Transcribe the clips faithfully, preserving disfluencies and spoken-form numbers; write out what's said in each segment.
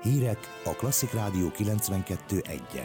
Hírek a Klasszik Rádió kilencvenkettő egyen.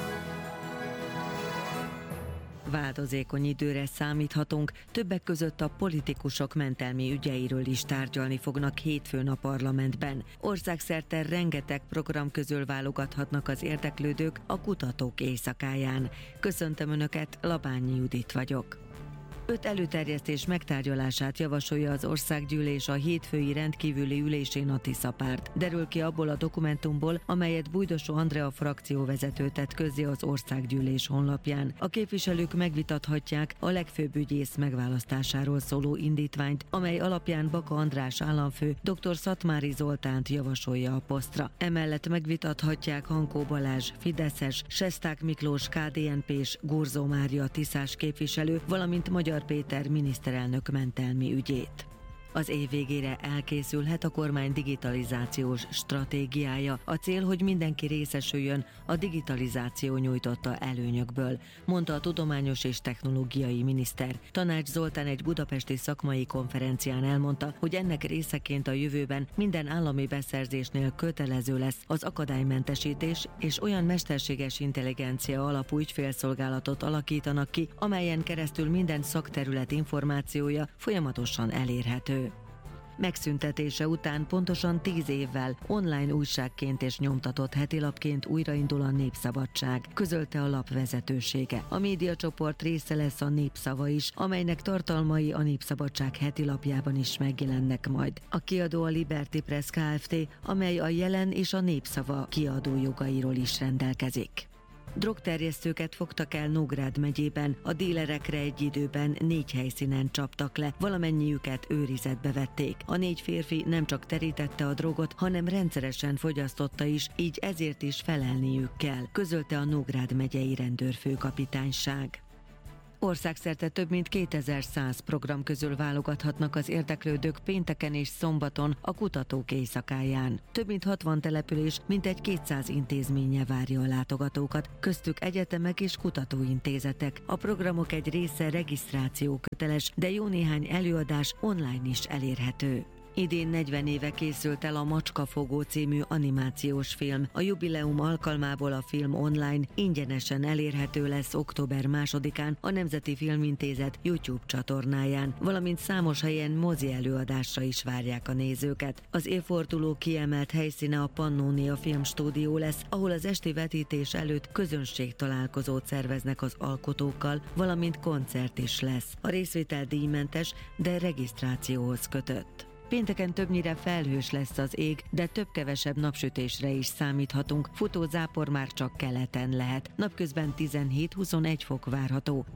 Változékony időre számíthatunk, többek között a politikusok mentelmi ügyeiről is tárgyalni fognak hétfőn a parlamentben. Országszerte rengeteg program közül válogathatnak az érdeklődők a Kutatók Éjszakáján. Köszöntöm Önöket, Labányi Judit vagyok. Öt előterjesztés megtárgyalását javasolja az Országgyűlés a hétfői rendkívüli ülésén a Tiszapárt. Derül ki abból a dokumentumból, amelyet Bujdosó Andrea frakcióvezető tett közzé az Országgyűlés honlapján. A képviselők megvitathatják a legfőbb ügyész megválasztásáról szóló indítványt, amely alapján Baka András államfő dr. Szatmári Zoltánt javasolja a posztra. Emellett megvitathatják Hankó Balázs fideszes, Sesták Miklós ká dé en pés, Gurzó Mária tiszás képviselő, valamint Magyar Péter miniszterelnök mentelmi ügyét. Az év végére elkészülhet a kormány digitalizációs stratégiája. A cél, hogy mindenki részesüljön a digitalizáció nyújtotta előnyökből, mondta a tudományos és technológiai miniszter. Tanács Zoltán egy budapesti szakmai konferencián elmondta, hogy ennek részeként a jövőben minden állami beszerzésnél kötelező lesz az akadálymentesítés, és olyan mesterséges intelligencia alapú ügyfélszolgálatot alakítanak ki, amelyen keresztül minden szakterület információja folyamatosan elérhető. Megszüntetése után pontosan tíz évvel online újságként és nyomtatott hetilapként újraindul a Népszabadság, közölte a lap vezetősége. A médiacsoport része lesz a Népszava is, amelynek tartalmai a Népszabadság hetilapjában is megjelennek majd. A kiadó a Liberty Press Kft., amely a Jelen és a Népszava kiadójogairól is rendelkezik. Drogterjesztőket fogtak el Nógrád megyében, a dílerekre egy időben négy helyszínen csaptak le, valamennyiüket őrizetbe vették. A négy férfi nem csak terítette a drogot, hanem rendszeresen fogyasztotta is, így ezért is felelniük kell, közölte a Nógrád megyei rendőrfőkapitányság. Országszerte több mint kétezer-száz program közül válogathatnak az érdeklődők pénteken és szombaton a Kutatók Éjszakáján. Több mint hatvan település, mintegy kétszáz intézménye várja a látogatókat, köztük egyetemek és kutatóintézetek. A programok egy része regisztráció köteles, de jó néhány előadás online is elérhető. Idén negyven éve készült el a Macskafogó című animációs film. A jubileum alkalmából a film online ingyenesen elérhető lesz október másodikán a Nemzeti Filmintézet YouTube csatornáján, valamint számos helyen mozi előadásra is várják a nézőket. Az évforduló kiemelt helyszíne a Pannónia Filmstúdió lesz, ahol az esti vetítés előtt közönségtalálkozót szerveznek az alkotókkal, valamint koncert is lesz. A részvétel díjmentes, de regisztrációhoz kötött. Pénteken többnyire felhős lesz az ég, de több-kevesebb napsütésre is számíthatunk, futó zápor már csak keleten lehet. Napközben tizenhét-huszonegy fok várható.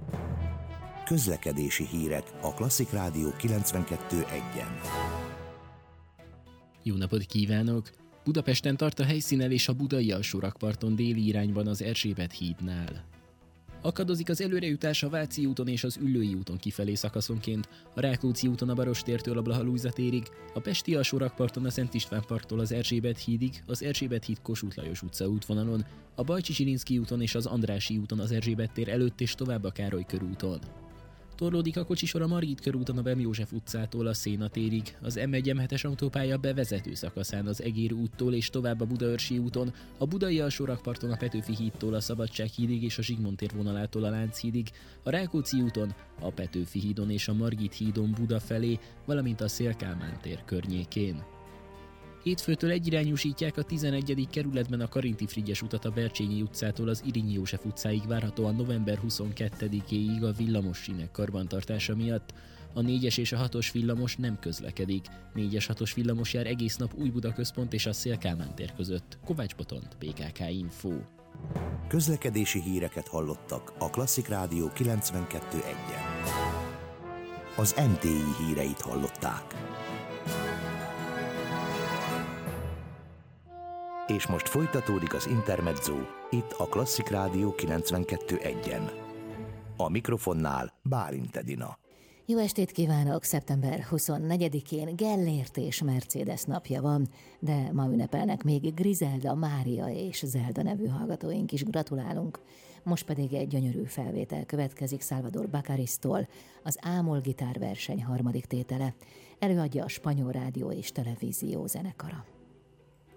Közlekedési hírek a Klasszik Rádió kilencvenkettő egyen. Jó napot kívánok! Budapesten tart a helyszínelés a Budai alsórakparton déli irányban az Erzsébet hídnál. Akadozik az előrejutás a Váci úton és az Üllői úton kifelé szakaszonként, a Rákóczi úton a Barostértől a Blaha-Lujza térig, a Pesti alsórakparton a Szent István parttól az Erzsébet hídig, az Erzsébet híd Kossuth Lajos utca útvonalon, a Bajcsi-Zsilinszky úton és az Andrássy úton az Erzsébet tér előtt és tovább a Károly körúton. Torlódik a kocsisor a Margit körúton a Bem József utcától a Széna térig, az em egy em hetes autópálya bevezető szakaszán az Egér úttól és tovább a Budaörsi úton, a Budai alsórakparton a Petőfi hídtól a Szabadság hídig és a Zsigmond tér vonalától a Lánchídig, a Rákóczi úton, a Petőfi hídon és a Margit hídon Buda felé, valamint a Széll-Kálmán tér környékén. Hétfőtől egyirányúsítják a tizenegyedik kerületben a Karinti-Frigyes utat a Bercsényi utcától az Irinyi József utcáig várhatóan november huszonkettedikéig a villamos sínek karbantartása miatt. A négyes és a hatos villamos nem közlekedik. négyes hatos villamos jár egész nap Újbuda központ és a Széll-Kálmán tér között. Kovács Botont, bé ká ká Info. Közlekedési híreket hallottak a Klasszik Rádió kilencvenkettő egyen. Az em té i híreit hallották. És most folytatódik az Intermezzo, itt a Klasszik Rádió kilencvenkettő egyen. A mikrofonnál Bálint Edina. Jó estét kívánok! szeptember huszonnegyedikén Gellért és Mercedes napja van, de ma ünnepelnek még Griselda, Mária és Zelda nevű hallgatóink is, gratulálunk. Most pedig egy gyönyörű felvétel következik Salvador Bacarisztól, az Ámol gitárverseny harmadik tétele. Előadja a Spanyol Rádió és Televízió zenekara.